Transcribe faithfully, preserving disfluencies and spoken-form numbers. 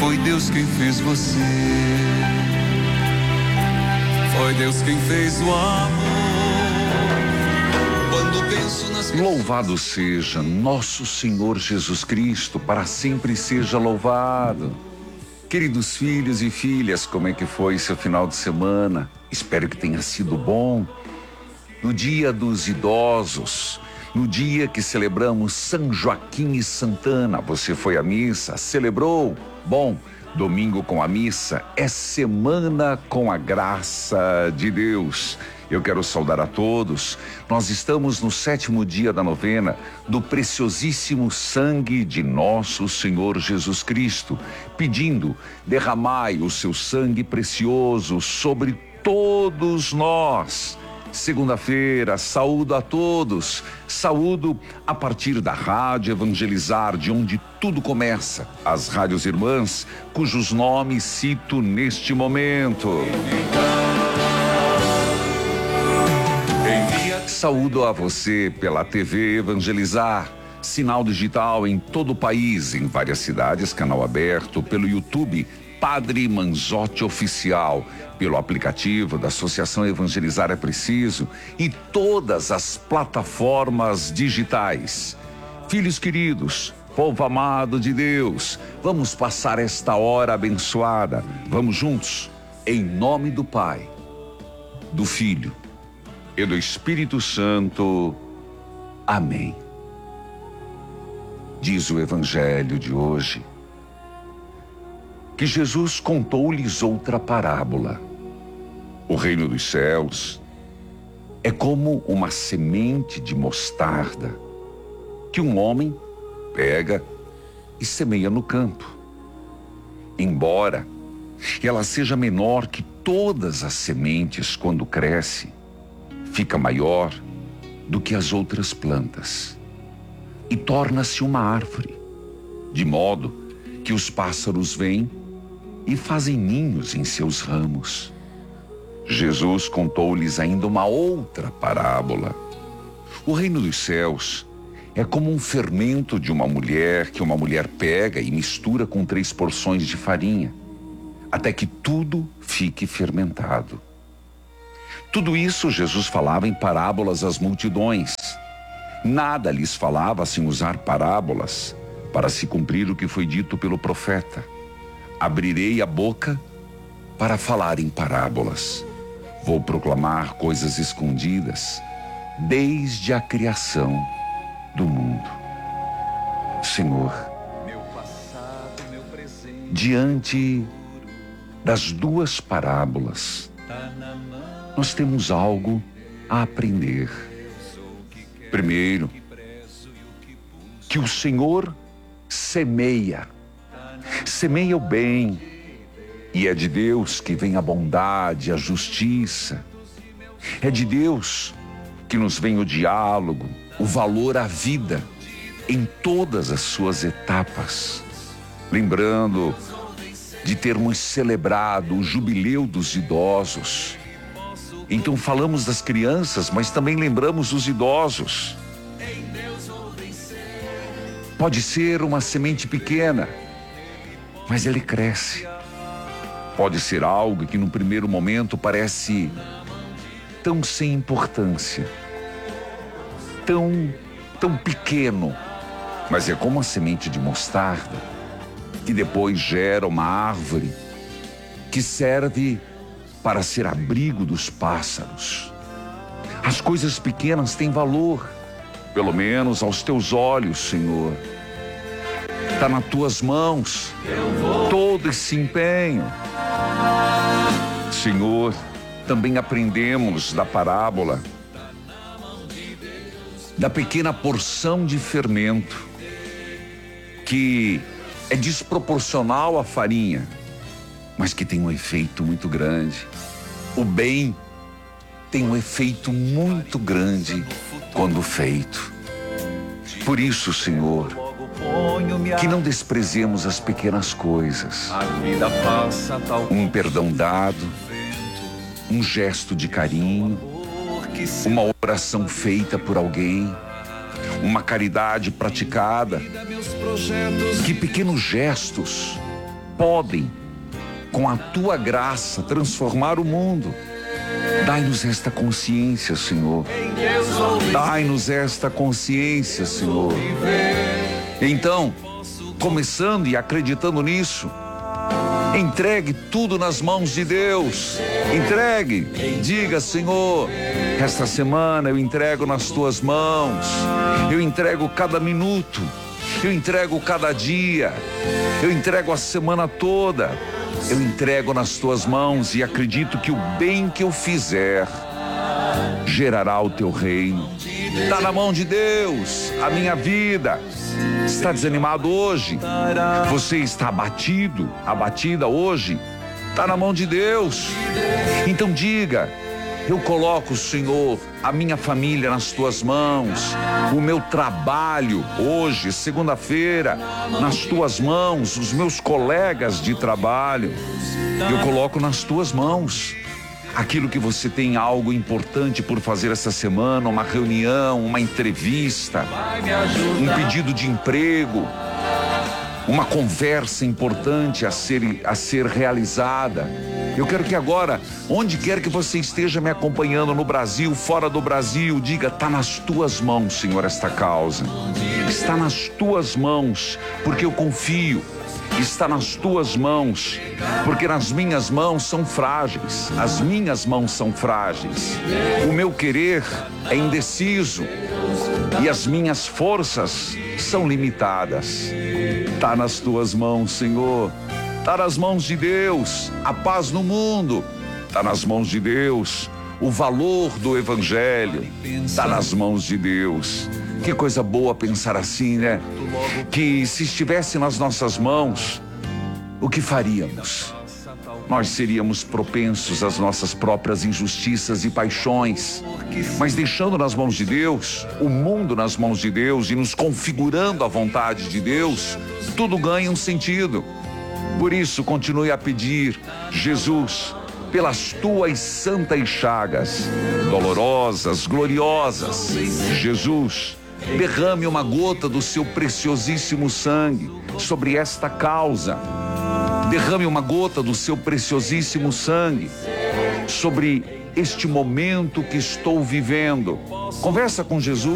Foi Deus quem fez você. Foi Deus quem fez o amor. Quando penso nas pessoas... Louvado seja nosso Senhor Jesus Cristo, para sempre seja louvado. Queridos filhos e filhas, como é que foi seu final de semana? Espero que tenha sido bom. No dia dos idosos, no dia que celebramos São Joaquim e Santana, você foi à missa? Celebrou? Bom, domingo com a missa é semana com a graça de Deus. Eu quero saudar a todos. Nós estamos no sétimo dia da novena do preciosíssimo sangue de nosso Senhor Jesus Cristo, pedindo: derramai o seu sangue precioso sobre todos nós. Segunda-feira, saúdo a todos, saúdo a partir da Rádio Evangelizar, de onde tudo começa, as rádios irmãs, cujos nomes cito neste momento. Saúdo a você pela T V Evangelizar, sinal digital em todo o país, em várias cidades, canal aberto, pelo YouTube Padre Manzotti Oficial, pelo aplicativo da Associação Evangelizar é Preciso e todas as plataformas digitais. Filhos queridos, povo amado de Deus, vamos passar esta hora abençoada. Vamos juntos, em nome do Pai, do Filho e do Espírito Santo. Amém. Diz o Evangelho de hoje que Jesus contou-lhes outra parábola. O reino dos céus é como uma semente de mostarda que um homem pega e semeia no campo. Embora ela seja menor que todas as sementes, quando cresce, fica maior do que as outras plantas e torna-se uma árvore, de modo que os pássaros vêm e fazem ninhos em seus ramos. Jesus contou-lhes ainda uma outra parábola. O reino dos céus é como um fermento de uma mulher que uma mulher pega e mistura com três porções de farinha, até que tudo fique fermentado. Tudo isso Jesus falava em parábolas às multidões. Nada lhes falava sem usar parábolas, para se cumprir o que foi dito pelo profeta: abrirei a boca para falar em parábolas. Vou proclamar coisas escondidas desde a criação do mundo. Senhor, diante das duas parábolas, nós temos algo a aprender. Primeiro, que o Senhor semeia, semeia o bem, e é de Deus que vem a bondade, a justiça. É de Deus que nos vem o diálogo, o valor à vida em todas as suas etapas. Lembrando de termos celebrado o jubileu dos idosos. Então falamos das crianças, mas também lembramos dos idosos. Pode ser uma semente pequena, mas ele cresce. Pode ser algo que no primeiro momento parece tão sem importância, tão, tão pequeno, mas é como a semente de mostarda, que depois gera uma árvore que serve para ser abrigo dos pássaros. As coisas pequenas têm valor, pelo menos aos teus olhos, Senhor. Está nas tuas mãos todo esse empenho. Senhor, também aprendemos da parábola da pequena porção de fermento que é desproporcional à farinha, mas que tem um efeito muito grande. O bem tem um efeito muito grande quando feito. Por isso, Senhor, que não desprezemos as pequenas coisas. Um perdão dado, um gesto de carinho, uma oração feita por alguém, uma caridade praticada. Que pequenos gestos podem, com a tua graça, transformar o mundo. Dai-nos esta consciência, Senhor. Dai-nos esta consciência, Senhor. Então, começando e acreditando nisso, entregue tudo nas mãos de Deus. Entregue. Diga, Senhor, esta semana eu entrego nas tuas mãos. Eu entrego cada minuto. Eu entrego cada dia. Eu entrego a semana toda. Eu entrego nas tuas mãos e acredito que o bem que eu fizer gerará o teu reino. Está na mão de Deus a minha vida. Está desanimado hoje? Você está abatido, abatida hoje? Está na mão de Deus. Então diga: eu coloco, Senhor, a minha família nas tuas mãos, o meu trabalho hoje, segunda-feira, nas tuas mãos, os meus colegas de trabalho, eu coloco nas tuas mãos. Aquilo que você tem algo importante por fazer essa semana, uma reunião, uma entrevista, um pedido de emprego, uma conversa importante a ser, a ser realizada. Eu quero que agora, onde quer que você esteja me acompanhando, no Brasil, fora do Brasil, diga: está nas tuas mãos, Senhor, esta causa. Está nas tuas mãos, porque eu confio. Está nas tuas mãos, porque nas minhas mãos são frágeis. As minhas mãos são frágeis. O meu querer é indeciso e as minhas forças são limitadas. Está nas tuas mãos, Senhor. Está nas mãos de Deus a paz no mundo. Está nas mãos de Deus o valor do Evangelho. Está nas mãos de Deus. Que coisa boa pensar assim, né? Que se estivesse nas nossas mãos, o que faríamos? Nós seríamos propensos às nossas próprias injustiças e paixões. Mas deixando nas mãos de Deus, o mundo nas mãos de Deus e nos configurando à vontade de Deus, tudo ganha um sentido. Por isso, continue a pedir: Jesus, pelas tuas santas chagas, dolorosas, gloriosas, Jesus, derrame uma gota do seu preciosíssimo sangue sobre esta causa. Derrame uma gota do seu preciosíssimo sangue sobre este momento que estou vivendo. Conversa com Jesus.